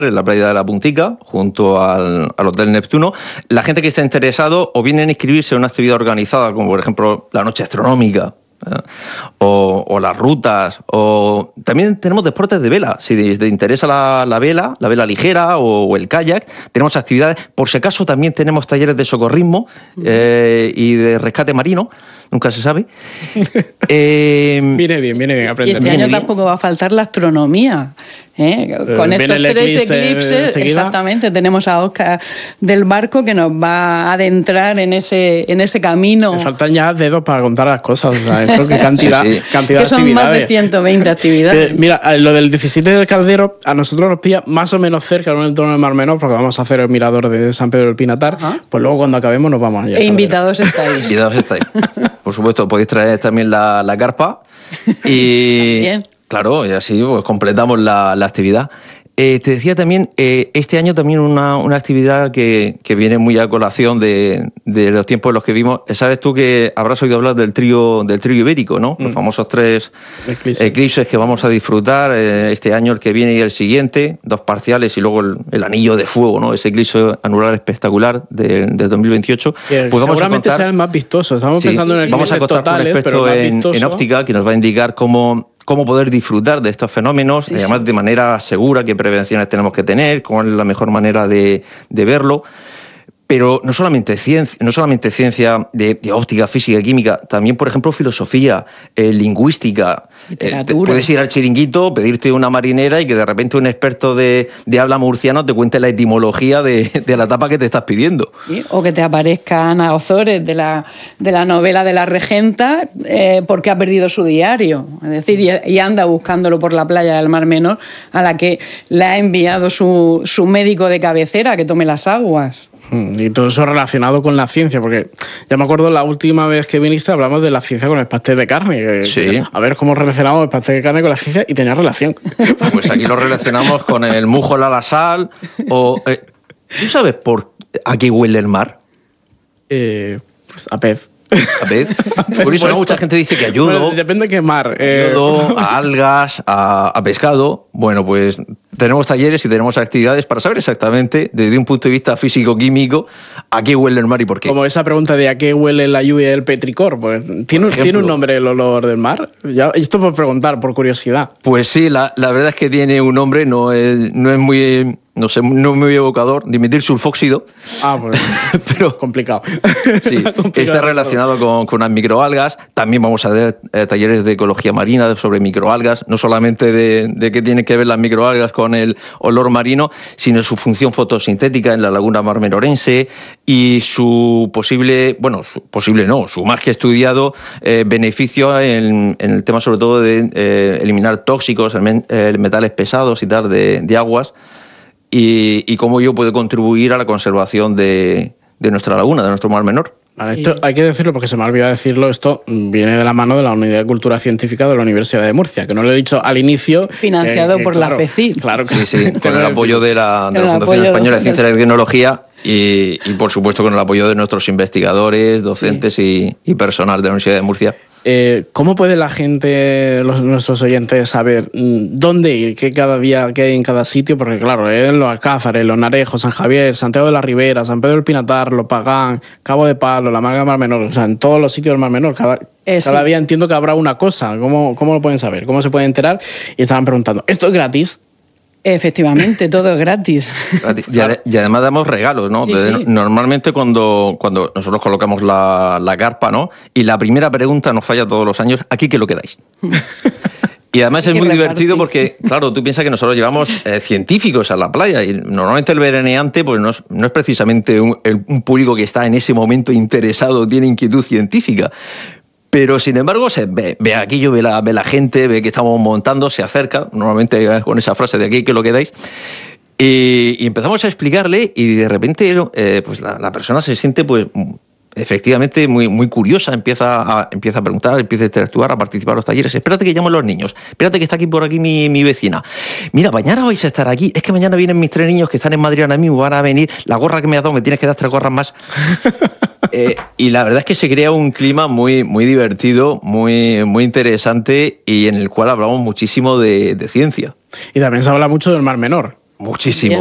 en la playa de La Puntica, junto al Hotel Neptuno. La gente que esté interesado o viene a inscribirse en una actividad organizada, como por ejemplo la noche astronómica, o las rutas, o también tenemos deportes de vela. Si te interesa la vela ligera o el kayak, tenemos actividades. Por si acaso también tenemos talleres de socorrismo y de rescate marino, nunca se sabe. Viene bien aprender. Y este año tampoco va a faltar la astronomía. Con estos 3 eclipses, exactamente, tenemos a Óscar del Barco que nos va a adentrar en ese camino. Me faltan ya dedos para contar las cosas, o sea, esto, qué cantidad, sí. cantidad que son de actividades. más de 120 actividades. Mira, lo del 17 del Caldero a nosotros nos pilla más o menos cerca, en el entorno del Mar Menor, porque vamos a hacer el mirador de San Pedro del Pinatar. Pues luego cuando acabemos nos vamos allá. E invitados estáis. Invitados estáis. Por supuesto, podéis traer también la carpa y... Bien. Claro, y así pues, completamos la actividad. Te decía también, este año también una actividad que viene muy a colación de los tiempos en los que vimos. Sabes tú que habrás oído hablar del trío ibérico, ¿no? Los famosos 3 eclipses que vamos a disfrutar este año, el que viene y el siguiente, 2 parciales y luego el anillo de fuego, ¿no? Ese eclipse anular espectacular del 2028. Pues seguramente será el más vistoso. Estamos pensando en el vamos a contar con un experto en óptica que nos va a indicar cómo poder disfrutar de estos fenómenos, además de manera segura, qué prevenciones tenemos que tener, cuál es la mejor manera de verlo. Pero no solamente ciencia de óptica, física, química, también, por ejemplo, filosofía, lingüística. Puedes ir al chiringuito, pedirte una marinera y que de repente un experto de habla murciano te cuente la etimología de la tapa que te estás pidiendo. ¿Sí? O que te aparezca Ana Ozores de la novela de La Regenta porque ha perdido su diario. Es decir, y anda buscándolo por la playa del Mar Menor, a la que le ha enviado su médico de cabecera que tome las aguas. Y todo eso relacionado con la ciencia, porque ya me acuerdo la última vez que viniste hablamos de la ciencia con el pastel de carne. Sí. A ver cómo relacionamos el pastel de carne con la ciencia y tenía relación. Pues aquí lo relacionamos con el mujo a la sal. ¿Tú sabes a qué huele el mar? Pues a pez. A pez. Por eso mucha gente dice que ayudo. Bueno, depende de qué mar. Ayudo a algas, a pescado. Bueno, pues tenemos talleres y tenemos actividades para saber exactamente, desde un punto de vista físico-químico, a qué huele el mar y por qué. Como esa pregunta de a qué huele la lluvia del petricor. Pues, ¿tiene un nombre el olor del mar? Esto por preguntar, por curiosidad. Pues sí, la verdad es que tiene un nombre, no es muy... No sé, no muy evocador, dimitir sulfóxido. Pues pero complicado. Sí, está relacionado con unas microalgas. También vamos a ver talleres de ecología marina sobre microalgas, no solamente de qué tienen que ver las microalgas con el olor marino, sino su función fotosintética en la laguna marmenorense y su su más que estudiado beneficio en el tema sobre todo de eliminar tóxicos, metales pesados y tal de aguas. Y cómo ello puede contribuir a la conservación de nuestra laguna, de nuestro Mar Menor. Vale, esto hay que decirlo porque se me ha olvidado decirlo. Esto viene de la mano de la Unidad de Cultura Científica de la Universidad de Murcia, que no lo he dicho al inicio. Financiado por la FECIL. Claro, sí, con el apoyo de la Fundación Española de Ciencia y Tecnología y, por supuesto, con el apoyo de nuestros investigadores, docentes y personal de la Universidad de Murcia. ¿Cómo puede la gente, nuestros oyentes, saber dónde ir, qué hay en cada sitio? Porque claro, los Alcázares, los Narejos, San Javier, Santiago de la Ribera, San Pedro del Pinatar, Los Pagán, Cabo de Palo, la Marga del Mar Menor, o sea, en todos los sitios del Mar Menor, cada día entiendo que habrá una cosa. ¿Cómo lo pueden saber? ¿Cómo se pueden enterar? Y estaban preguntando, ¿esto es gratis? Efectivamente, todo es gratis. Y además damos regalos, ¿no? Sí. Normalmente cuando nosotros colocamos la carpa, ¿no? Y la primera pregunta nos falla todos los años, ¿aquí qué lo quedáis? Y además es muy divertido porque, claro, tú piensas que nosotros llevamos científicos a la playa y normalmente el veraneante pues no es precisamente un público que está en ese momento interesado, tiene inquietud científica. Pero, sin embargo, se ve aquello, ve la gente, ve que estamos montando, se acerca, normalmente con esa frase de aquí que lo quedáis, y empezamos a explicarle y de repente pues la persona se siente pues efectivamente muy, muy curiosa, empieza a preguntar, empieza a interactuar, a participar en los talleres. Espérate que llamen los niños, espérate que está aquí por aquí mi vecina. Mira, mañana vais a estar aquí, es que mañana vienen mis 3 niños que están en Madrid ahora mismo, van a venir, la gorra que me has dado me tienes que dar 3 gorras más. Y la verdad es que se crea un clima muy, muy divertido, muy, muy interesante y en el cual hablamos muchísimo de ciencia. Y también se habla mucho del Mar Menor. Muchísimo.